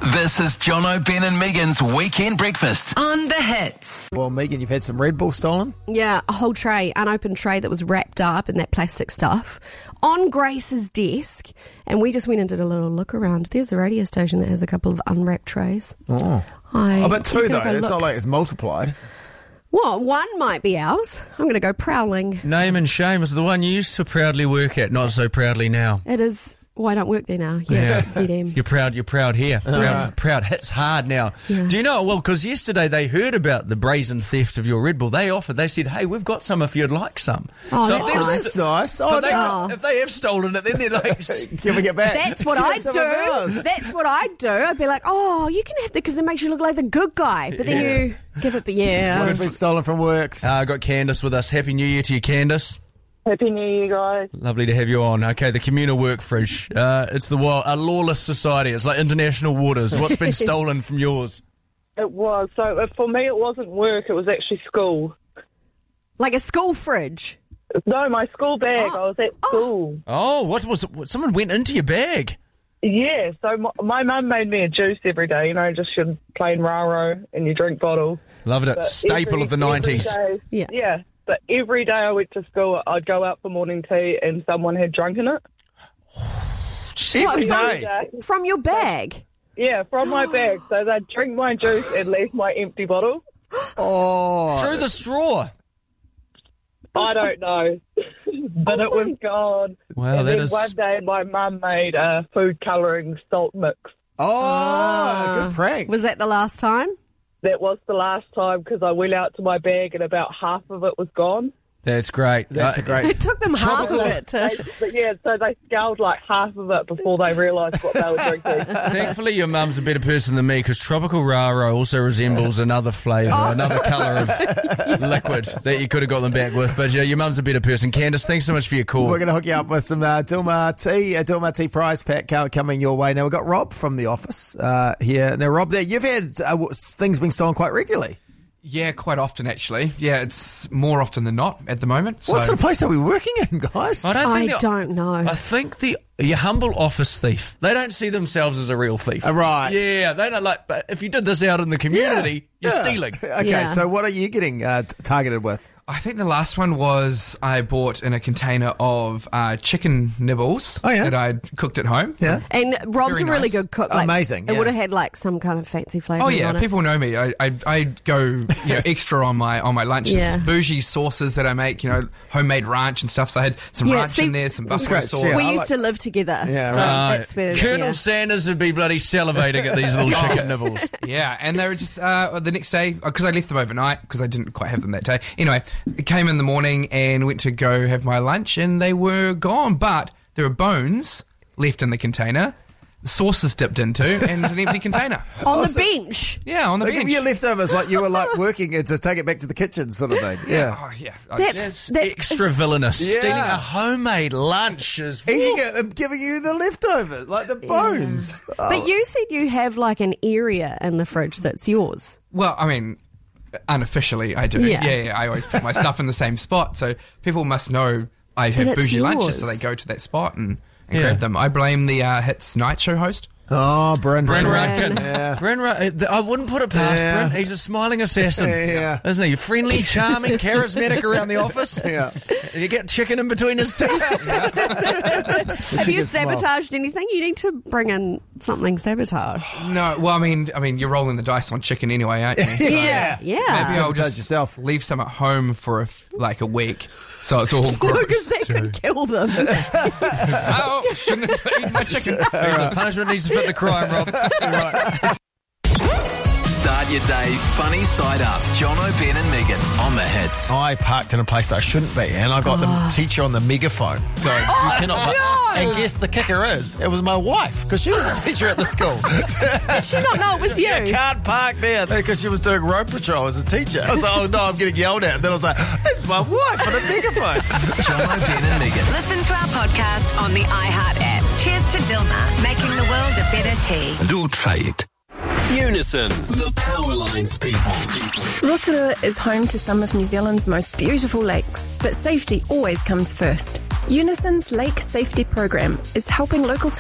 This is Jono, Ben and Megan's Weekend Breakfast. On the Hits. Well, Megan, you've had some Red Bull stolen? Yeah, a whole tray, unopened tray that was wrapped up in that plastic stuff on Grace's desk. And we just went and did a little look around. There's a radio station that has a couple of unwrapped trays. Oh, but two though. It's not like it's multiplied. Well, one might be ours. I'm going to go prowling. Name and shame is the one you used to proudly work at, not so proudly now. It is. Well, I don't work there now. Yeah, ZM. You're proud here. Proud hits hard now. Yeah. Do you know, well, because yesterday they heard about the brazen theft of your Red Bull. They said, hey, we've got some if you'd like some. Oh, so that's nice. But if they have stolen it, then they're like, can we get back? That's what I do. That's what I do. I'd be like, oh, you can have that because it makes you look like the good guy. But then you give it, What's been stolen from work? I got Candice with us. Happy New Year to you, Candice. Happy New Year, guys. Lovely to have you on. Okay, the communal work fridge. It's a lawless society. It's like international waters. What's been stolen from yours? It was. So for me, it wasn't work. It was actually school. like a school fridge. No, my school bag. I was at school. Oh, what was it? Someone went into your bag? Yeah, so my mum made me a juice every day, you know, just your plain raro in your drink bottle. Loved it. But Staple of the 90s. Day, Yeah. But every day I went to school, I'd go out for morning tea and someone had drunken it. Every day? From your bag? Yeah, from my bag. So they'd drink my juice and leave my empty bottle. Oh. Through the straw. I don't know. But it was gone. Wow, and that then is... one day my mum made a food colouring salt mix. Oh, good prank. Was that the last time? That was the last time because I went out to my bag and about half of it was gone. That's great. That's a great... It took them half of it to... But yeah, so they scowled like half of it before they realised what they were drinking. Thankfully, your mum's a better person than me because tropical raro also resembles another flavour, another colour of liquid that you could have got them back with. But yeah, your mum's a better person. Candice, thanks so much for your call. We're going to hook you up with some Dilmah tea, a Dilmah tea prize pack coming your way. Now, we've got Rob from the office here. Now, Rob, there you've had things being stolen quite regularly. Yeah, quite often actually. Yeah, it's more often than not at the moment. What sort of place are we working in, guys? I don't know. I think your humble office thief, they don't see themselves as a real thief. Right. Yeah, they don't like, but if you did this out in the community, you're stealing. Okay, so what are you getting targeted with? I think the last one was I bought in a container of chicken nibbles that I'd cooked at home. Yeah. And Rob's Very a really nice. good cook. Like, Amazing, It yeah. would have had like some kind of fancy flavour. Oh yeah, on it. people know me. I go extra on my lunches. Yeah. Bougie sauces that I make, homemade ranch and stuff. So I had some ranch in there, some buffalo great. sauce. Yeah. We I used like- to live together. Yeah, so right. that's where Colonel Sanders would be bloody salivating at these little chicken nibbles. Yeah, and they were just the next day, because I left them overnight because I didn't quite have them that day. Anyway, it came in the morning and went to go have my lunch and they were gone, but there were bones left in the container, the sauces dipped into, and an empty container. On the bench. Yeah, on the They bench. give you leftovers like you were like working to take it back to the kitchen sort of thing. Yeah. Oh, yeah. That's Extra villainous. Yeah. Stealing a homemade lunch is... I'm giving you the leftovers, like the bones. Oh. But you said you have like an area in the fridge that's yours. Well, I mean, unofficially I do. Yeah. I always put my stuff in the same spot, so people must know I have it's bougie lunches, yours. so they go to that spot and grab them. I blame the Hits Night Show host. Oh, Bryn Rudkin. Yeah. Bryn Rudkin. I wouldn't put it past Yeah. Bryn. He's a smiling assassin. Yeah. Isn't he? Friendly, charming, charismatic around the office. Yeah. You get chicken in between his teeth. Have you sabotaged anything? You need to bring in something sabotage. No, well, I mean, you're rolling the dice on chicken anyway, aren't you? Yeah. Maybe I'll Sabotage just yourself. leave some at home for a week, so it's all Because gross. they could kill them. Oh, shouldn't have eaten my chicken. The punishment needs to fit the crime, Rob. Start your day funny side up. Jono, Ben and Megan on the Hits. I parked in a place that I shouldn't be, and I got the teacher on the megaphone going, "You cannot park." no. And guess the kicker is, it was my wife, because she was a teacher at the school. Did she not know it was you? You can't park there because she was doing road patrol as a teacher. I was like, oh no, I'm getting yelled at. And then I was like, it's my wife on a megaphone. Jono, Ben and Megan. Listen to our podcast on the iHeart app. Cheers to Dilmah, making the world a better tea. Do try it. Unison, the Power Lines people. Rotorua is home to some of New Zealand's most beautiful lakes, but safety always comes first. Unison's Lake Safety Program is helping local